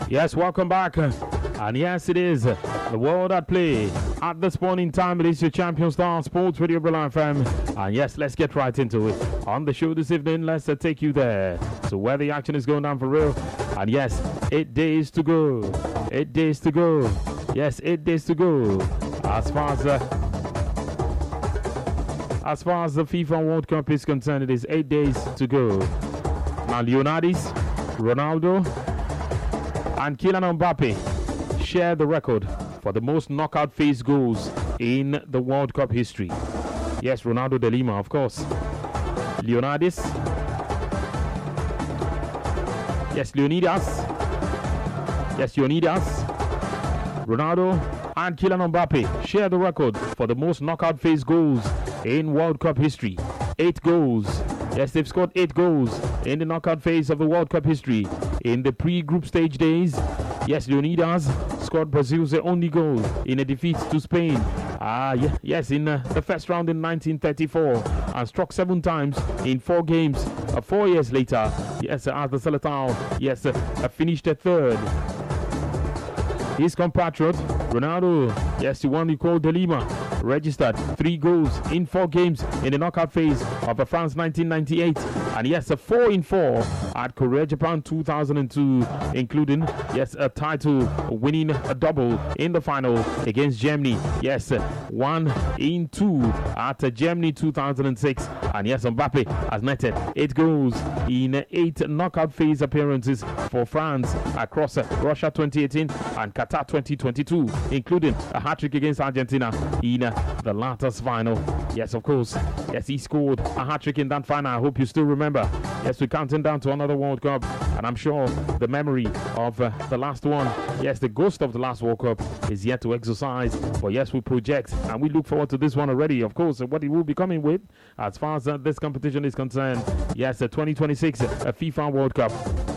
Yes, welcome back. And yes, it is the world at play. At this point in time, it is your Champion Star Sports Radio Brilliant FM. And yes, let's get right into it. On the show this evening, let's take you there. So where the action is going down for real. And yes, 8 days to go. 8 days to go. Yes, 8 days to go. As far as the FIFA World Cup is concerned, it is 8 days to go. Now, Leonardis, Ronaldo, and Kylian Mbappe share the record for the most knockout phase goals in the World Cup history. Yes, Ronaldo de Lima, of course. Leonidas. Yes, Leonidas. Yes, Leonidas. Ronaldo and Kylian Mbappe share the record for the most knockout phase goals in World Cup history. 8 goals. Yes, they've scored 8 goals in the knockout phase of the World Cup history. In the pre-group stage days, yes, Leonidas scored Brazil's only goal in a defeat to Spain. Yes, in the first round in 1934, and struck 7 times in 4 games. 4 years later, yes, as the Seleção, yes, finished third. His compatriot, Ronaldo, yes, the one you call De Lima, registered 3 goals in 4 games in the knockout phase of France 1998. And yes, a 4 in 4 at Korea Japan 2002, including yes, a title winning a double in the final against Germany. Yes, 1 in 2 at Germany 2006. And yes, Mbappe has netted 8 goals in 8 knockout phase appearances for France across Russia 2018 and Qatar 2022, including a hat-trick against Argentina in the latter's final. Yes, of course. Yes, he scored a hat-trick in that final. I hope you still remember. Yes, we're counting down to another World Cup, and I'm sure the memory of the last one, yes, the ghost of the last World Cup is yet to exercise. But yes, we project and we look forward to this one already. Of course, what it will be coming with as far as this competition is concerned. Yes, the 2026 FIFA World Cup.